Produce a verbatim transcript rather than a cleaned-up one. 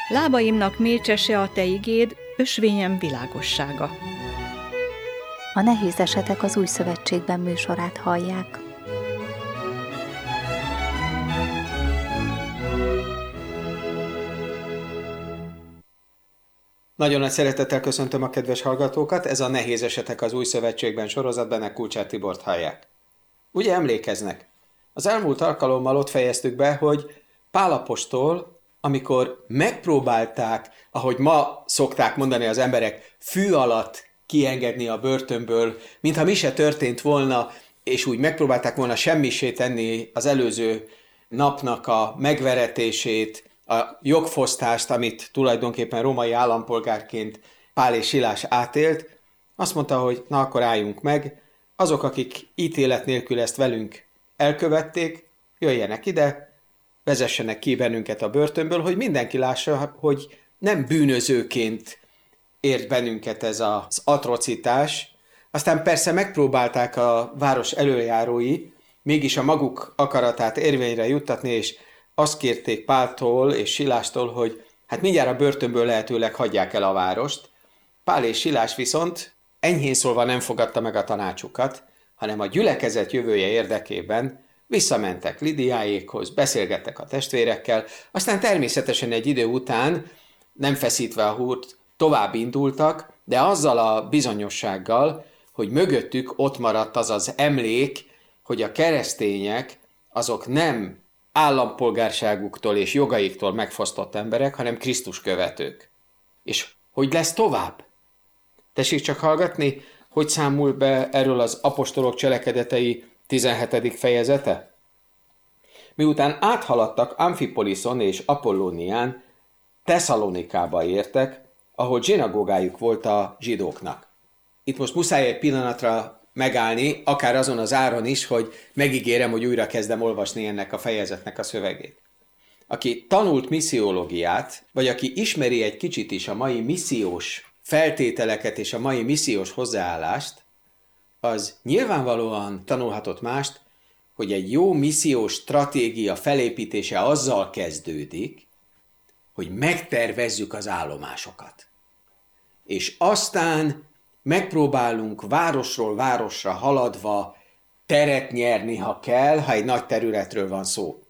Lábaimnak mécsese a te igéd, ösvényem világossága. A Nehéz esetek az Új Szövetségben műsorát hallják. Nagyon nagy szeretettel köszöntöm a kedves hallgatókat, ez a Nehéz esetek az Új Szövetségben sorozat, benne Kulcsár Tibort hallják. Ugye emlékeznek? Az elmúlt alkalommal ott fejeztük be, hogy Pál apostol, amikor megpróbálták, ahogy ma szokták mondani az emberek, fű alatt kiengedni a börtönből, mintha mi se történt volna, és úgy megpróbálták volna semmisé tenni az előző napnak a megveretését, a jogfosztást, amit tulajdonképpen római állampolgárként Pál és Silás átélt, azt mondta, hogy na akkor álljunk meg, azok, akik ítélet nélkül ezt velünk elkövették, jöjjenek ide, vezessenek ki bennünket a börtönből, hogy mindenki lássa, hogy nem bűnözőként ért bennünket ez az atrocitás. Aztán persze megpróbálták a város előjárói mégis a maguk akaratát érvényre juttatni, és azt kérték Páltól és Silástól, hogy hát mindjárt a börtönből lehetőleg hagyják el a várost. Pál és Silás viszont enyhén szólva nem fogadta meg a tanácsukat, hanem a gyülekezet jövője érdekében visszamentek Lidiáékhoz, beszélgettek a testvérekkel, aztán természetesen egy idő után, nem feszítve a húrt, tovább indultak, de azzal a bizonyossággal, hogy mögöttük ott maradt az az emlék, hogy a keresztények azok nem állampolgárságuktól és jogaiktól megfosztott emberek, hanem Krisztus követők. És hogy lesz tovább? Tessék csak hallgatni, hogy számol be erről az apostolok cselekedetei tizenhetedik fejezete? Miután áthaladtak Amfipoliszon és Apollónián, Tesszalonikába értek, ahol zsinagógájuk volt a zsidóknak. Itt most muszáj egy pillanatra megállni, akár azon az áron is, hogy megígérem, hogy újra kezdem olvasni ennek a fejezetnek a szövegét. Aki tanult missziológiát, vagy aki ismeri egy kicsit is a mai missziós feltételeket és a mai missziós hozzáállást, az nyilvánvalóan tanulhatott mást, hogy egy jó missziós stratégia felépítése azzal kezdődik, hogy megtervezzük az állomásokat. És aztán megpróbálunk városról városra haladva teret nyerni, ha kell, ha egy nagy területről van szó.